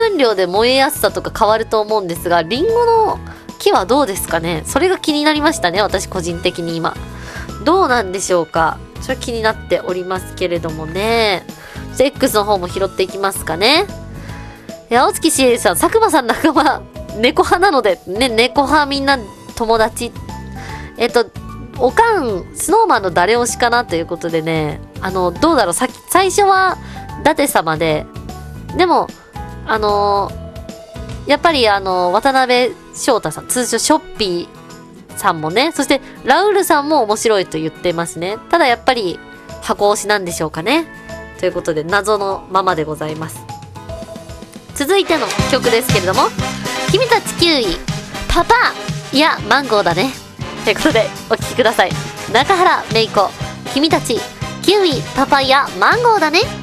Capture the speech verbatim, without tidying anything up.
分量で燃えやすさとか変わると思うんですが、リンゴの木はどうですかね。それが気になりましたね、私個人的に今。どうなんでしょうか。それ気になっておりますけれどもね。じゃあ X の方も拾っていきますかね。いや、青月しえりさん、佐久間さん仲間、猫派なので、ね、猫派みんな友達。えっと、おかん、スノーマンの誰推しかなということでね、あの、どうだろう、さ最初は、舘様で、でも、あのー、やっぱりあの、渡辺翔太さん、通称ショッピーさんもね、そしてラウールさんも面白いと言ってますね。ただやっぱり箱推しなんでしょうかね。ということで、謎のままでございます。続いての曲ですけれども、君たちキウイ、パパいや、マンゴーだね。ということで、お聴きください。中原芽衣子、君たちキウイ、パパイヤ、マンゴーだね。